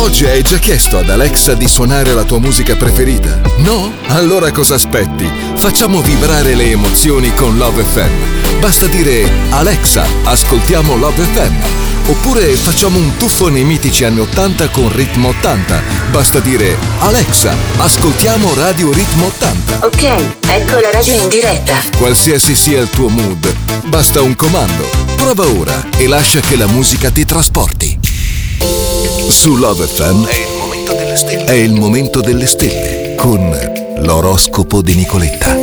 Oggi hai già chiesto ad Alexa di suonare la tua musica preferita? No? Allora cosa aspetti? Facciamo vibrare le emozioni con Love FM. Basta dire: Alexa, ascoltiamo Love FM. Oppure facciamo un tuffo nei mitici anni 80 con Ritmo 80. Basta dire: Alexa, ascoltiamo Radio Ritmo 80. Ok, ecco la radio in diretta. Qualsiasi sia il tuo mood, basta un comando. Prova ora e lascia che la musica ti trasporti. Su Love FM è il momento delle stelle con l'oroscopo di Nicoletta.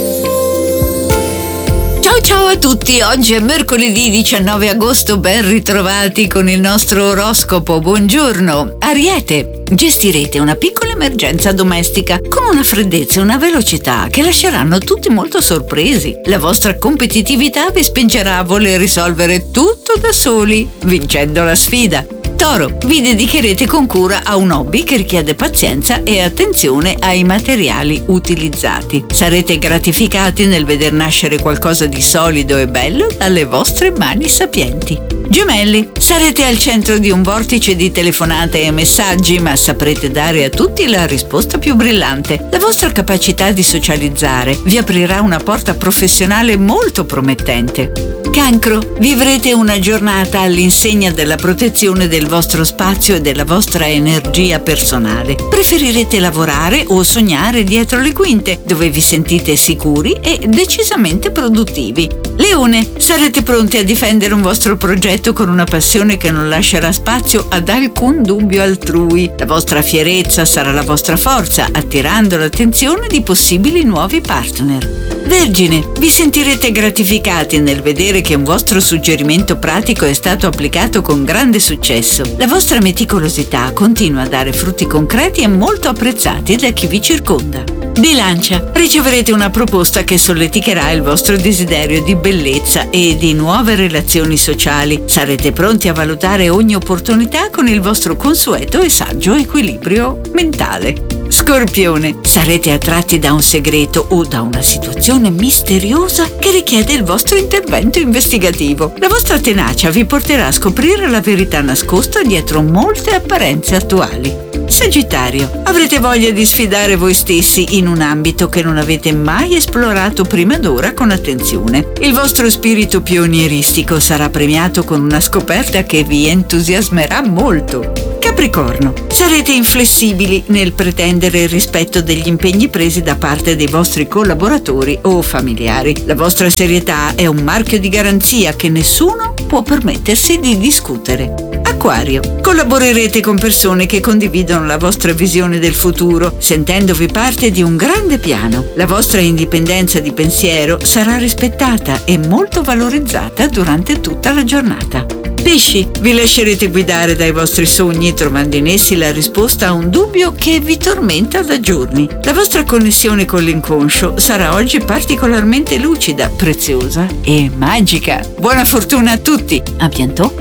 Ciao a tutti, oggi è mercoledì 19 agosto, ben ritrovati con il nostro oroscopo. Buongiorno. Ariete, gestirete una piccola emergenza domestica con una freddezza e una velocità che lasceranno tutti molto sorpresi. La vostra competitività vi spingerà a voler risolvere tutto da soli, vincendo la sfida. Toro, vi dedicherete con cura a un hobby che richiede pazienza e attenzione ai materiali utilizzati. Sarete gratificati nel veder nascere qualcosa di solido e bello dalle vostre mani sapienti. Gemelli, sarete al centro di un vortice di telefonate e messaggi, ma saprete dare a tutti la risposta più brillante. La vostra capacità di socializzare vi aprirà una porta professionale molto promettente. Cancro, vivrete una giornata all'insegna della protezione del vostro spazio e della vostra energia personale. Preferirete lavorare o sognare dietro le quinte, dove vi sentite sicuri e decisamente produttivi. Leone, sarete pronti a difendere un vostro progetto con una passione che non lascerà spazio ad alcun dubbio altrui. La vostra fierezza sarà la vostra forza, attirando l'attenzione di possibili nuovi partner. Vergine, vi sentirete gratificati nel vedere che un vostro suggerimento pratico è stato applicato con grande successo. La vostra meticolosità continua a dare frutti concreti e molto apprezzati da chi vi circonda. Bilancia, riceverete una proposta che solleticherà il vostro desiderio di bellezza e di nuove relazioni sociali. Sarete pronti a valutare ogni opportunità con il vostro consueto e saggio equilibrio mentale. Scorpione, sarete attratti da un segreto o da una situazione misteriosa che richiede il vostro intervento investigativo. La vostra tenacia vi porterà a scoprire la verità nascosta dietro molte apparenze attuali. Sagittario, avrete voglia di sfidare voi stessi in un ambito che non avete mai esplorato prima d'ora con attenzione. Il vostro spirito pionieristico sarà premiato con una scoperta che vi entusiasmerà molto. Capricorno, sarete inflessibili nel pretendere il rispetto degli impegni presi da parte dei vostri collaboratori o familiari. La vostra serietà è un marchio di garanzia che nessuno può permettersi di discutere. Acquario, collaborerete con persone che condividono la vostra visione del futuro, sentendovi parte di un grande piano. La vostra indipendenza di pensiero sarà rispettata e molto valorizzata durante tutta la giornata. Pesci, vi lascerete guidare dai vostri sogni, trovando in essi la risposta a un dubbio che vi tormenta da giorni. La vostra connessione con l'inconscio sarà oggi particolarmente lucida, preziosa e magica. Buona fortuna a tutti! A bientôt!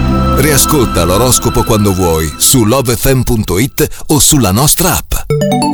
Riascolta l'oroscopo quando vuoi su lovefm.it o sulla nostra app.